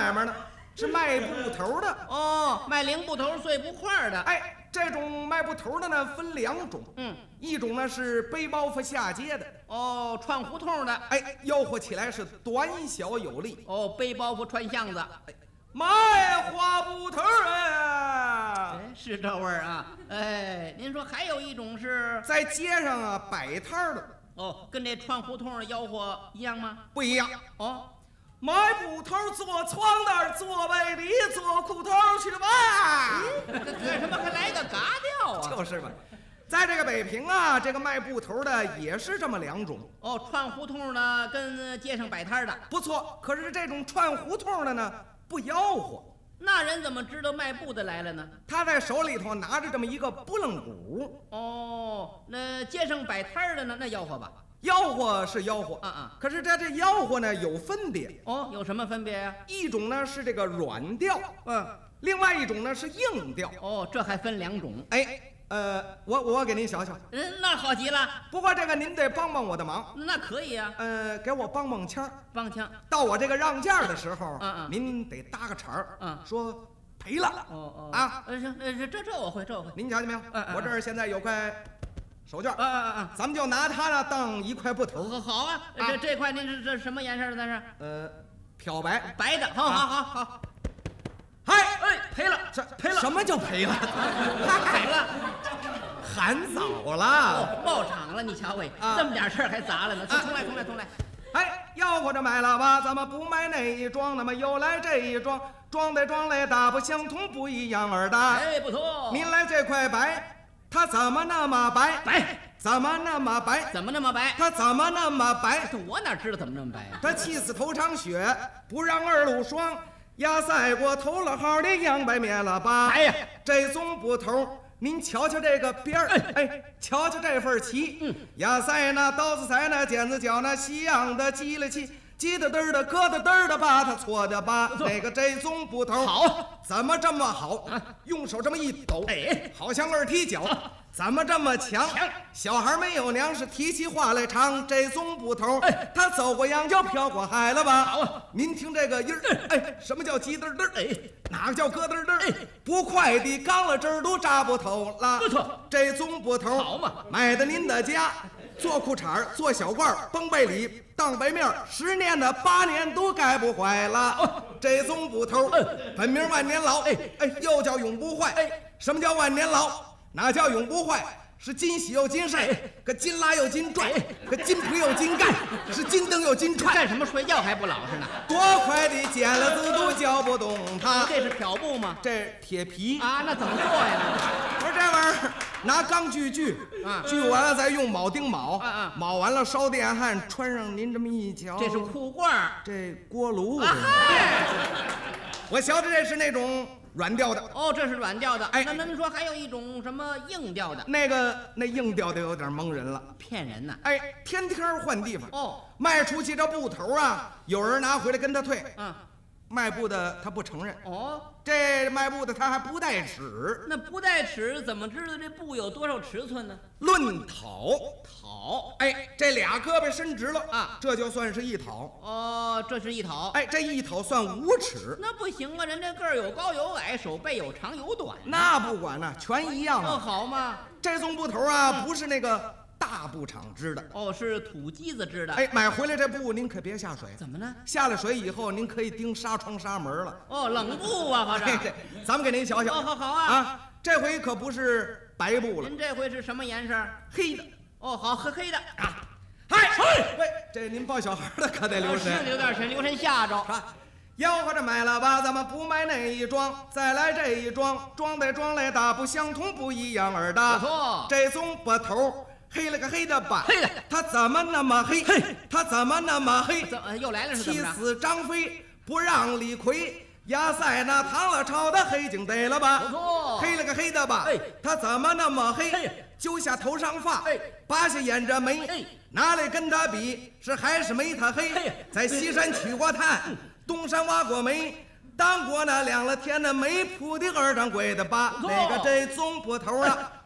买卖呢，是卖布头的。 哦，卖零布头、碎布块的。 哎，这种卖布头的呢分2种，一种呢是背包袱下街的， 哦，串胡同的。 哎，吆喝起来是短小有力。 哦，背包袱串巷子。 卖花布头啊！ 哎，是这味儿啊。哎，您说还有一种是在街上啊摆摊的。 哦，跟这串胡同的吆喝一样吗？ 不一样。 哦， 卖布头做床单，做被里，做裤头去了吧？ 干什么还来个嘎调啊？ 就是嘛。在这个北平啊，这个卖布头的也是这么2种。 哦，串胡同的跟街上摆摊的。 不错，可是这种串胡同的呢不吆喝。 那人怎么知道卖布的来了呢？ 他在手里头拿着这么一个拨楞鼓。 哦，那街上摆摊的呢？那吆喝吧？ 吆喝是吆喝，可是这吆喝呢有分别。 哦，有什么分别呀？ 一种呢是这个软调，另外一种呢是硬调。 哦，这还分2种。 哎，我给您瞧瞧。 那好极了。 不过这个您得帮帮我的忙。 那可以呀。 给我帮帮腔。 帮腔。 到我这个让价的时候，您得搭个茬儿，说赔了。啊， 行，这我会，这我会。 您瞧见没有？我这儿现在有块手绢，咱们就拿它呢当一块布头。 好啊，这块您这什么颜色的？这是？ 漂白。 白的。好。 嗨， 赔了， 赔了。什么叫赔了？ 赔了。 喊早了。 爆场了，你瞧喂，这么点事儿还砸了呢。重来。 哎，吆喝着买了吧，咱们不买那一桩，那么又来这一桩，装的装来大不相同，不一样儿的。 哎，不错。 您来这块白，它怎么那么白？ 白。 怎么那么白？ 怎么那么白？ 它怎么那么白？ 我哪知道怎么那么白呀？ 它气死头场雪，不让2路霜。压赛过头了号的杨白灭了吧？ 哎呀， 这种布头，您瞧瞧这个边儿，瞧瞧这份漆。压赛呢，刀子赛呢，剪子脚呢，西洋的积了气，积的嘚儿的，疙的嘚儿的，把它搓的吧。那个这种布头好， 怎么这么好？用手这么一抖，好像二踢脚。怎么这么强？小孩没有娘，是提起话来唱。这种布头，他走过洋就飘过海了吧？ 好啊， 您听这个音儿，什么叫急嘚嘚？哪个叫咯嘚嘚？不快的钢了汁儿都扎不透了。 不错， 这种布头好嘛， 买的您的家，做裤衩做小褂绷背里当背面，10年的8年都盖不坏了。这种布头，本名万年老，又叫永不坏。什么叫万年老？哪叫永不坏？是金洗又金晒，可金拉又金拽，可金皮又金盖，是金灯又金串。 干什么睡觉还不老实呢？ 多快的剪了子都搅不动它。 这是漂布吗？ 这铁皮啊，那怎么做呀？ 不是这玩意儿，拿钢锯锯，锯完了再用铆钉铆，铆完了烧电焊，穿上您这么一瞧， 这是裤褂， 这锅炉。 嗨， 我瞧着这是那种软调的。 哦，这是软调的。那您说还有一种什么硬调的？ 那硬调的有点蒙人了， 骗人呢。 天天换地方。卖出去这布头啊，有人拿回来跟他退。卖布的他不承认。这卖布的他还不带尺。 那不带尺怎么知道这布有多少尺寸呢？ 论讨。这俩胳膊伸直了这就算是一讨。 这是一讨。 这一讨算5尺。 那不行啊，人这个儿有高有矮，手背有长有短。 那不管呢，全一样啊。 好嘛， 这种布头啊，不是那个大布厂织的。 是土机子织的。 买回来这布您可别下水。 怎么呢？ 下了水以后，您可以钉纱窗纱门了。 冷布啊，反正。 咱们给您瞧瞧。 好啊。 这回可不是白布了。 您这回是什么颜色？ 黑的。 好，黑的。 喂，这您抱小孩的可得留神。 是留点神，留神吓着。 吆喝着买了吧，咱们不买那一桩，再来这一桩，装的装来大不相同，不一样儿的。 不错， 这种布头黑了个黑的吧？ 黑的， 它怎么那么黑？它怎么那么黑？ 又来了是怎么着？ 气死张飞，不让李逵。压赛那唐了朝的黑警逮了吧？ 不错， 黑了个黑的吧？它怎么那么黑？揪下头上发，拔下眼着眉，拿来跟他比，是还是没他黑？在西山取过炭，东山挖过煤，当过那亮了天的煤铺的2掌柜的吧？那个这种布头啊，